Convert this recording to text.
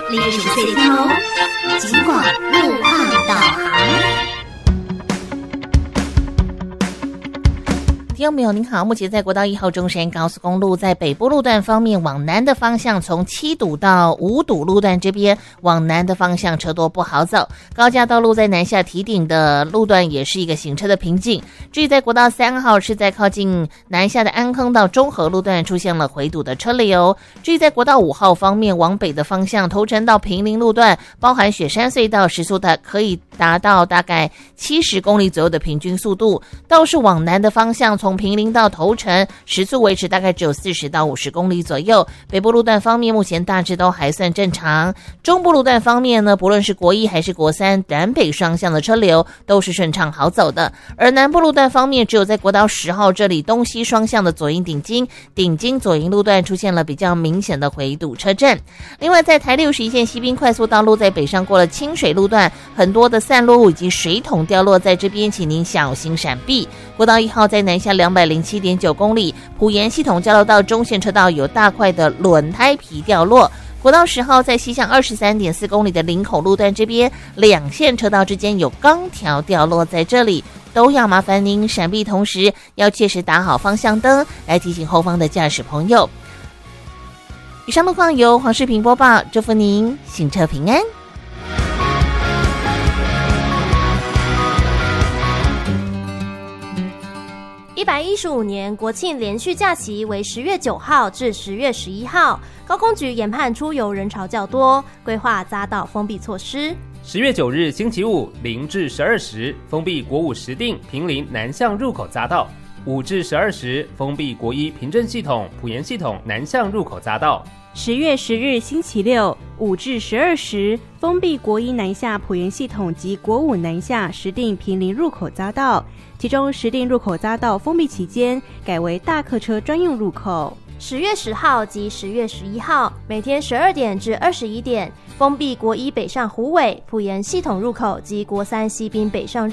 65岁天后，尽管路况导航。 听众朋友您好，目前在国道1号中山高速公路在北部路段方面，往南的方向从7堵到5堵路段这边往南的方向车多不好走，高架道路在南下堤顶的路段也是一个行车的瓶颈。至于在国道3号是在靠近南下的安坑到中和路段出现了回堵的车流。至于在国道5号方面，往北的方向头城到坪林路段包含雪山隧道时速可以达到大概70公里左右的平均速度，倒是往南的方向从坪林到头城时速维持大概只有40到50公里左右。北部路段方面目前大致都还算正常。中部路段方面呢，不论是国1还是国3南北双向的车流都是顺畅好走的。而南部路段方面，只有在国道10号这里东西双向的左营顶金左营路段出现了比较明显的回堵车阵。另外在台61线西滨快速道路在北上过了清水路段，很多的散落物以及水桶掉落在这边，请您小心闪避。国道1号在南下207.9公里，埔盐系统交流道中线车道有大块的轮胎皮掉落。国道10号在西向23.4公里的林口路段这边，两线车道之间有钢条掉落在这里，都要麻烦您闪避，同时要切实打好方向灯，来提醒后方的驾驶朋友。以上路况由黄世平播报，祝福您行车平安。 115年国庆连续假期为10月9号至10月11号，高公局研判出游人潮较多，规划匝道封闭措施。 10月9日星期五0至12时封闭国5石碇坪林南向入口匝道，5至12时封闭国1平镇系统埔盐系统南向入口匝道。 10月10日星期六5至12时封闭国1南下埔盐系统及国5南下石碇坪林入口匝道，其中石碇入口匝道封闭期间改为大客车专用入口。 10月10号及10月11号每天12点至21点封闭国1北上虎尾埔盐系统入口及国3西滨北上